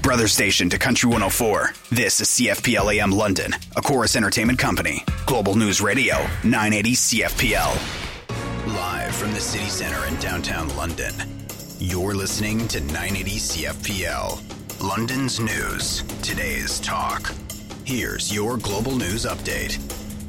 brother station to Country 104. This is CFPL AM London, a Chorus Entertainment Company. Global News Radio, 980 CFPL. Live from the city centre in downtown London. You're listening to 980 CFPL. London's news, today's talk. Here's your global news update.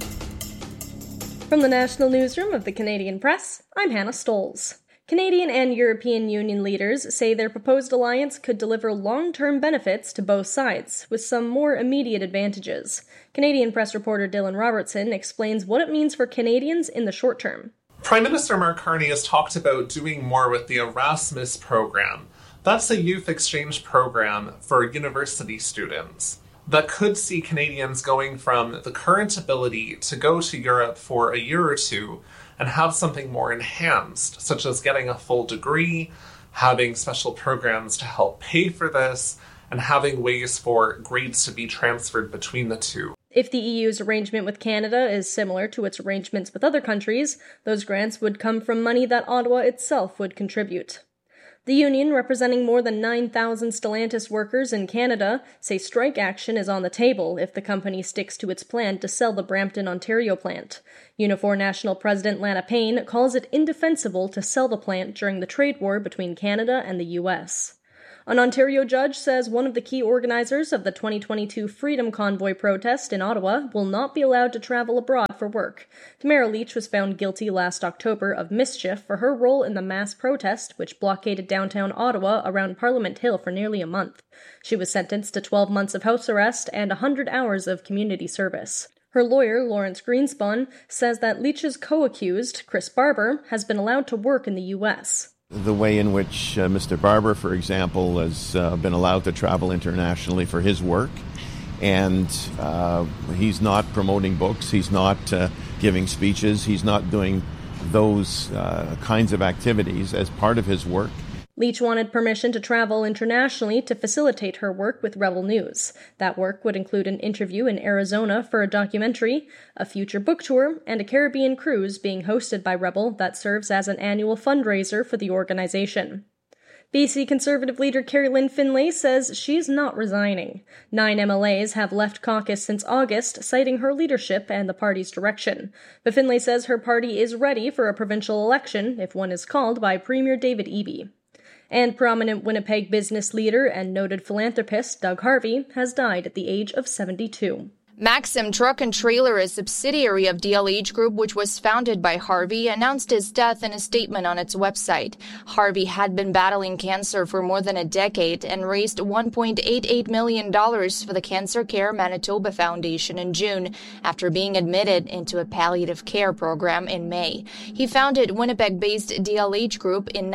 From the National Newsroom of the Canadian Press, I'm Hannah Stolz. Canadian and European Union leaders say their proposed alliance could deliver long-term benefits to both sides, with some more immediate advantages. Canadian Press reporter Dylan Robertson explains what it means for Canadians in the short term. Prime Minister Mark Carney has talked about doing more with the Erasmus program. That's a youth exchange program for university students that could see Canadians going from the current ability to go to Europe for a year or two and have something more enhanced, such as getting a full degree, having special programs to help pay for this, and having ways for grades to be transferred between the two. If the EU's arrangement with Canada is similar to its arrangements with other countries, those grants would come from money that Ottawa itself would contribute. The union, representing more than 9,000 Stellantis workers in Canada, say strike action is on the table if the company sticks to its plan to sell the Brampton, Ontario plant. Unifor National President Lana Payne calls it indefensible to sell the plant during the trade war between Canada and the U.S. An Ontario judge says one of the key organizers of the 2022 Freedom Convoy protest in Ottawa will not be allowed to travel abroad for work. Tamara Leach was found guilty last October of mischief for her role in the mass protest which blockaded downtown Ottawa around Parliament Hill for nearly a month. She was sentenced to 12 months of house arrest and 100 hours of community service. Her lawyer, Lawrence Greenspun, says that Leach's co-accused, Chris Barber, has been allowed to work in the U.S. The way in which Mr. Barber, for example, has been allowed to travel internationally for his work, and he's not promoting books, he's not giving speeches, he's not doing those kinds of activities as part of his work. Leach wanted permission to travel internationally to facilitate her work with Rebel News. That work would include an interview in Arizona for a documentary, a future book tour, and a Caribbean cruise being hosted by Rebel that serves as an annual fundraiser for the organization. BC Conservative leader Carrie Lynn Finlay says she's not resigning. 9 MLAs have left caucus since August, citing her leadership and the party's direction. But Finlay says her party is ready for a provincial election if one is called by Premier David Eby. And prominent Winnipeg business leader and noted philanthropist Doug Harvey has died at the age of 72. Maxim Truck and Trailer, a subsidiary of DLH Group, which was founded by Harvey, announced his death in a statement on its website. Harvey had been battling cancer for more than a decade and raised $1.88 million for the Cancer Care Manitoba Foundation in June after being admitted into a palliative care program in May. He founded Winnipeg-based DLH Group in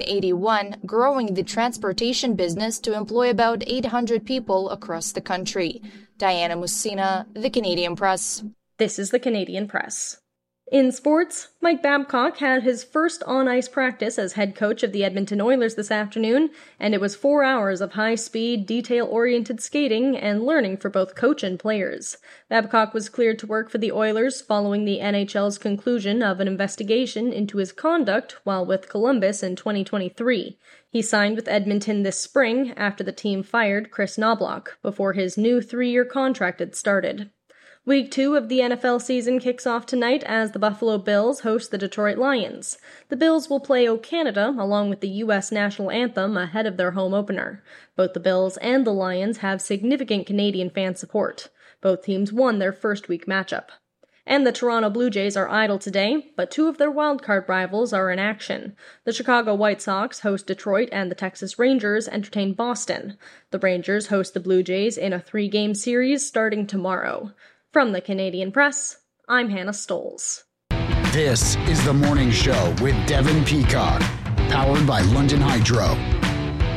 1981, growing the transportation business to employ about 800 people across the country. Diana Mussina, The Canadian Press. This is The Canadian Press. In sports, Mike Babcock had his first on-ice practice as head coach of the Edmonton Oilers this afternoon, and it was 4 hours of high-speed, detail-oriented skating and learning for both coach and players. Babcock was cleared to work for the Oilers following the NHL's conclusion of an investigation into his conduct while with Columbus in 2023. He signed with Edmonton this spring after the team fired Chris Knobloch before his new 3-year contract had started. Week 2 of the NFL season kicks off tonight as the Buffalo Bills host the Detroit Lions. The Bills will play O Canada along with the U.S. national anthem ahead of their home opener. Both the Bills and the Lions have significant Canadian fan support. Both teams won their first week matchup. And the Toronto Blue Jays are idle today, but 2 of their wildcard rivals are in action. The Chicago White Sox host Detroit and the Texas Rangers entertain Boston. The Rangers host the Blue Jays in a 3-game series starting tomorrow. From the Canadian Press, I'm Hannah Stolz. This is The Morning Show with Devin Peacock, powered by London Hydro.